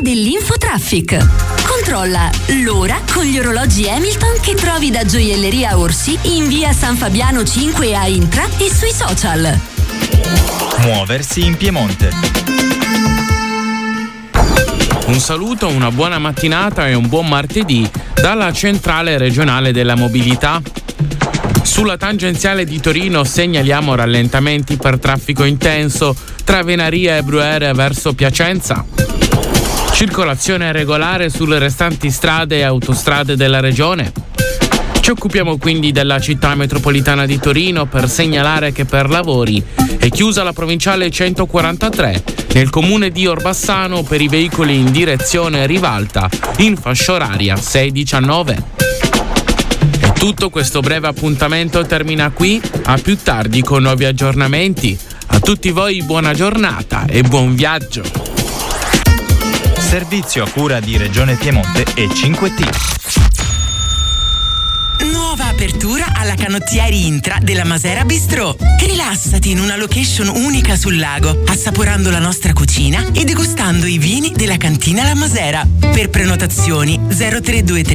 dell'Infotraffic. Controlla l'ora con gli orologi Hamilton che trovi da Gioielleria Orsi in via San Fabiano 5 a Intra e sui social. Muoversi in Piemonte. Un saluto, una buona mattinata e un buon martedì dalla Centrale Regionale della Mobilità. Sulla tangenziale di Torino segnaliamo rallentamenti per traffico intenso tra Venaria e Bruyere verso Piacenza. Circolazione regolare sulle restanti strade e autostrade della regione. Ci occupiamo quindi della città metropolitana di Torino per segnalare che per lavori è chiusa la provinciale 143 nel comune di Orbassano per i veicoli in direzione Rivalta in fascia oraria 6-19. E tutto questo breve appuntamento termina qui, a più tardi con nuovi aggiornamenti. A tutti voi buona giornata e buon viaggio. Servizio a cura di Regione Piemonte e 5T. Nuova apertura alla Canottieri Intra della Masera Bistrò. Rilassati in una location unica sul lago, assaporando la nostra cucina e degustando i vini della cantina La Masera. Per prenotazioni 0323